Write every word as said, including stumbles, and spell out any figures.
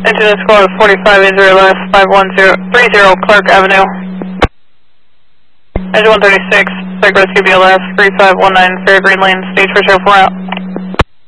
Engine is squad forty-five eight zero left, five one zero three zero Clark Avenue. Engine one thirty-six, Psych Rescue B L S, three five one nine, Fair Green Lane, stage for show four out.